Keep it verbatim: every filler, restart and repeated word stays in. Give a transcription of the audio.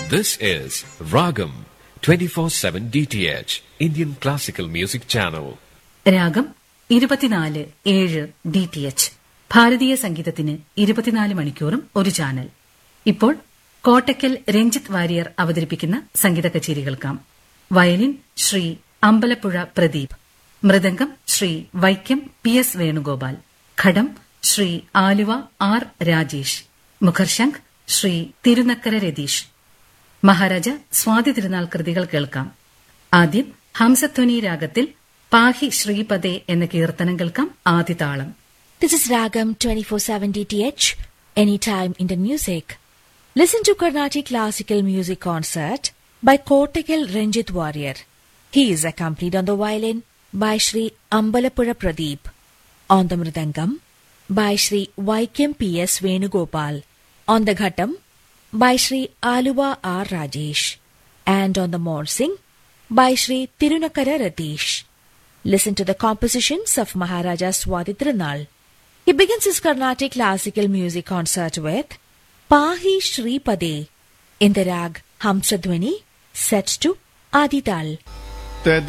This is Ragam twenty-four seven D T H, Indian Classical Music Channel. രാഗം ഇരുപത്തിനാല് ഏഴ് D T H, ഭാരതീയ സംഗീതത്തിന് ഇരുപത്തിനാല് മണിക്കൂറും ഒരു ചാനൽ. ഇപ്പോൾ കോട്ടയ്ക്കൽ രഞ്ജിത്ത് വാര്യർ അവതരിപ്പിക്കുന്ന സംഗീത കച്ചേരി കേൾക്കാം. Violin Shri Ambalappuzha Pradeep, mridangam Shri Vaikom P S Venugopal, ഘടം ശ്രീ ആലുവ ആർ രാജേഷ്, മുഖർശംഖ് ശ്രീ തിരുനക്കര രതീഷ്. മഹാരാജ സ്വാതി തിരുനാൾ കൃതികൾ കേൾക്കാം. ആദ്യം ഹംസധ്വനി രാഗത്തിൽ പാഹി ശ്രീപദേ എന്ന കീർത്തനം കേൾക്കാം. ആദിതാളം. This is Ragam twenty-four seven D T H, Anytime Indian Music. Listen to Carnatic Classical Music Concert by Kottakkal Ranjit Warrier. He is accompanied on the violin by Shri Ambalappuzha Pradeep, on the mridangam by Shri Vaikam P S Venugopal, on the ghatam by Shri Aluva R Rajesh, and on the morsing by Shri Tirunakkara Ratish. Listen to the compositions of Maharaja Swati Tirunal. He begins his Carnatic Classical Music Concert with Pahi Shri Pade in the rag Hamsadhwani, set to Adital.